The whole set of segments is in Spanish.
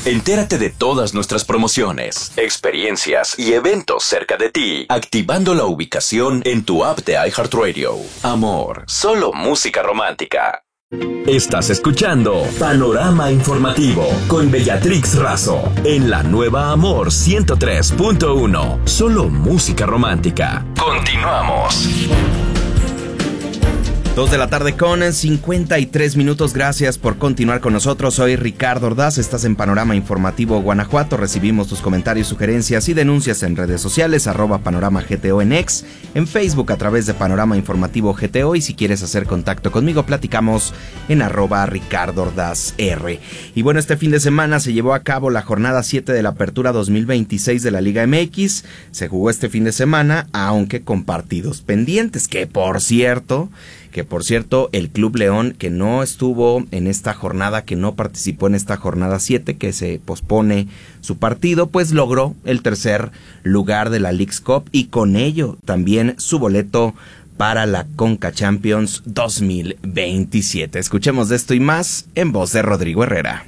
Entérate de todas nuestras promociones, experiencias y eventos cerca de ti, activando la ubicación en tu app de iHeartRadio. Amor, solo música romántica. Estás escuchando Panorama Informativo con Bellatrix Razo en la nueva Amor 103.1. Solo música romántica. Continuamos. 2 de la tarde con 53 minutos. Gracias por continuar con nosotros. Soy Ricardo Ordaz. Estás en Panorama Informativo Guanajuato. Recibimos tus comentarios, sugerencias y denuncias en redes sociales, @Panorama GTO en X, en Facebook a través de Panorama Informativo GTO, y si quieres hacer contacto conmigo, platicamos en @Ricardo Ordaz R. Y bueno, este fin de semana se llevó a cabo la jornada 7 de la Apertura 2026 de la Liga MX. Se jugó este fin de semana, aunque con partidos pendientes, que por cierto, el Club León, que no estuvo en esta jornada, que no participó en esta jornada 7, que se pospone su partido, pues logró el tercer lugar de la Leagues Cup y con ello también su boleto para la Conca Champions 2027. Escuchemos de esto y más en voz de Rodrigo Herrera.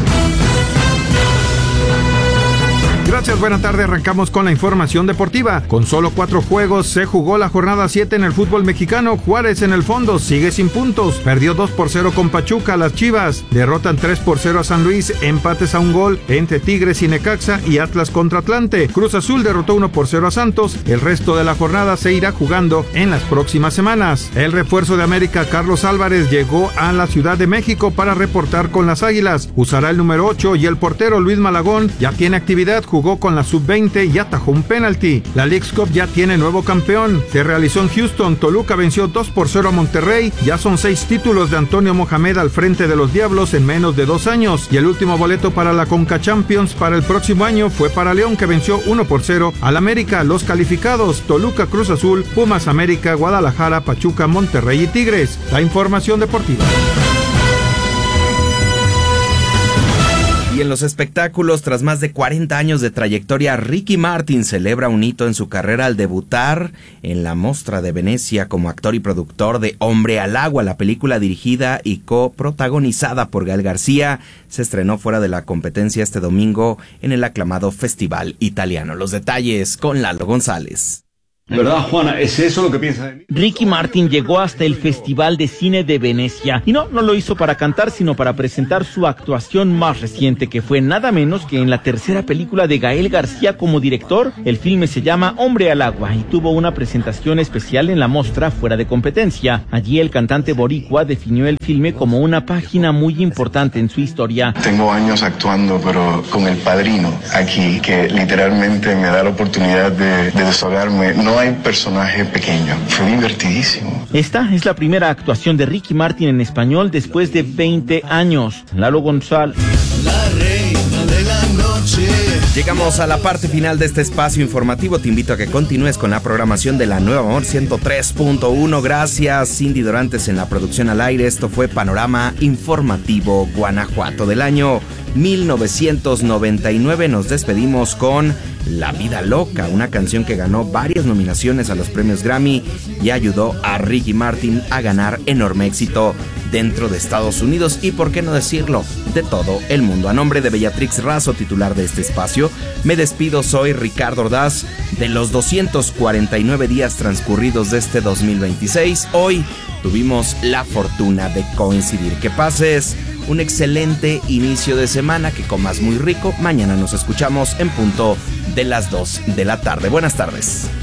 Gracias, buena tarde. Arrancamos con la información deportiva. Con solo 4 juegos se jugó la jornada 7 en el fútbol mexicano. Juárez en el fondo sigue sin puntos. Perdió 2-0 con Pachuca. Las Chivas derrotan 3-0 a San Luis. Empates a un gol entre Tigres y Necaxa y Atlas contra Atlante. Cruz Azul derrotó 1-0 a Santos. El resto de la jornada se irá jugando en las próximas semanas. El refuerzo de América, Carlos Álvarez, llegó a la Ciudad de México para reportar con las Águilas. Usará el número 8 y el portero Luis Malagón ya tiene actividad. Jugó con la sub-20 y atajó un penalti. La Leagues Cup ya tiene nuevo campeón. Se realizó en Houston. Toluca venció 2-0 a Monterrey. Ya son 6 títulos de Antonio Mohamed al frente de los Diablos en menos de 2 años. Y el último boleto para la Conca Champions para el próximo año fue para León, que venció 1-0 al América. Los calificados: Toluca, Cruz Azul, Pumas, América, Guadalajara, Pachuca, Monterrey y Tigres. La información deportiva. Y en los espectáculos, tras más de 40 años de trayectoria, Ricky Martin celebra un hito en su carrera al debutar en la Mostra de Venecia como actor y productor de Hombre al Agua. La película, dirigida y coprotagonizada por Gael García, se estrenó fuera de la competencia este domingo en el aclamado Festival Italiano. Los detalles con Lalo González. ¿Verdad, Juana? ¿Es eso lo que piensa de mí? Ricky Martin llegó hasta el Festival de Cine de Venecia y no lo hizo para cantar, sino para presentar su actuación más reciente, que fue nada menos que en la tercera película de Gael García como director. El filme se llama Hombre al Agua y tuvo una presentación especial en la Mostra fuera de competencia. Allí el cantante boricua definió el filme como una página muy importante en su historia. Tengo años actuando, pero con El Padrino aquí, que literalmente me da la oportunidad de desahogarme. No hay personaje pequeño. Fue divertidísimo. Esta es la primera actuación de Ricky Martin en español después de 20 años. Lalo González. La reina de la noche. Llegamos a la parte final de este espacio informativo. Te invito a que continúes con la programación de la Nueva Amor 103.1. Gracias, Cindy Dorantes en la producción al aire. Esto fue Panorama Informativo Guanajuato del año 1999. Nos despedimos con La Vida Loca, una canción que ganó varias nominaciones a los premios Grammy y ayudó a Ricky Martin a ganar enorme éxito dentro de Estados Unidos y, por qué no decirlo, de todo el mundo. A nombre de Bellatrix Razo, titular de este espacio, me despido. Soy Ricardo Ordaz. De los 249 días transcurridos de este 2026, hoy tuvimos la fortuna de coincidir. Que pases un excelente inicio de semana, que comas muy rico. Mañana nos escuchamos en punto de las 2 de la tarde. Buenas tardes.